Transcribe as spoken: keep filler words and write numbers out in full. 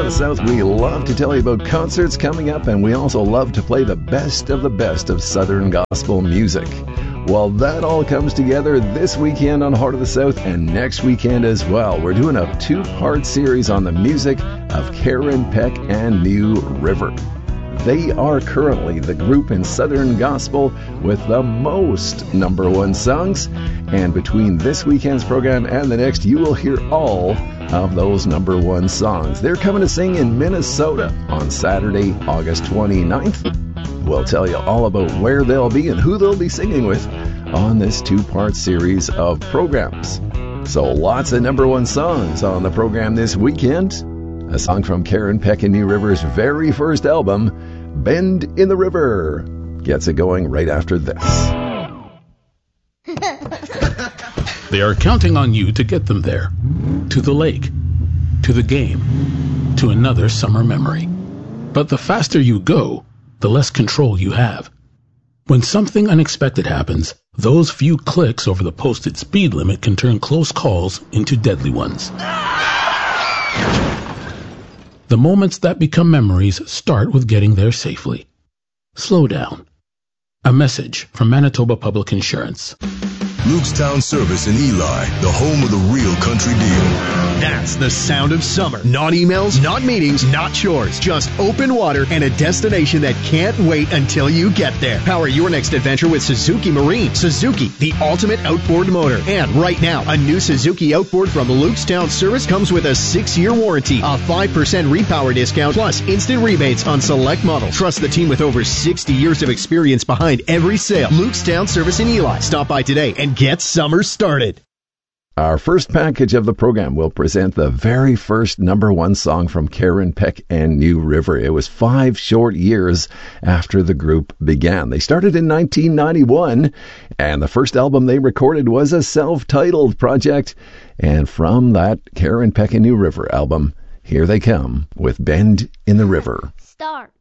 of the South, we love to tell you about concerts coming up, and we also love to play the best of the best of Southern gospel music. Well, that all comes together this weekend on Heart of the South and next weekend as well. We're doing a two-part series on the music of Karen Peck and New River. They are currently the group in Southern Gospel with the most number one songs. And between this weekend's program and the next, you will hear all of those number one songs. They're coming to sing in Minnesota on Saturday, August twenty-ninth. We'll tell you all about where they'll be and who they'll be singing with on this two-part series of programs. So lots of number one songs on the program this weekend. A song from Karen Peck and New River's very first album, Bend in the River, gets it going right after this. They are counting on you to get them there. To the lake, to the game, to another summer memory. But the faster you go, the less control you have. When something unexpected happens, those few clicks over the posted speed limit can turn close calls into deadly ones. The moments that become memories start with getting there safely. Slow down. A message from Manitoba Public Insurance. Luke's Town Service in Eli, the home of the real country deal. That's the sound of summer. Not emails, not meetings, not chores. Just open water and a destination that can't wait until you get there. Power your next adventure with Suzuki Marine. Suzuki, the ultimate outboard motor. And right now, a new Suzuki outboard from Luke's Town Service comes with a six-year warranty, a five percent repower discount, plus instant rebates on select models. Trust the team with over sixty years of experience behind every sale. Luke's Town Service in Eli. Stop by today and get summer started. Our first package of the program will present the very first number one song from Karen Peck and New River. It was five short years after the group began. They started in nineteen ninety-one, and the first album they recorded was a self-titled project. And from that Karen Peck and New River album, here they come with Bend in the River. Start.